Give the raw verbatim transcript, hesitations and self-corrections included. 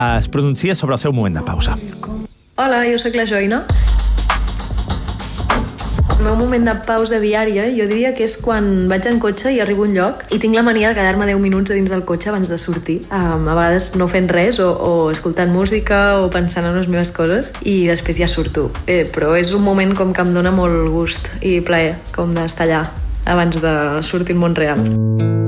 es pronuncia sobre el seu moment de pausa. Hola, jo sóc la Joina. El meu moment de pausa diària jo diria que és quan vaig en cotxe i arribo a un lloc i tinc la mania de quedar-me deu minuts a dins del cotxe abans de sortir. Um, a vegades no fent res o, o escoltant música o pensant en les meves coses i després ja surto. Eh, però és un moment com que em dona molt gust i plaer com d'estar allà abans de sortir al món real.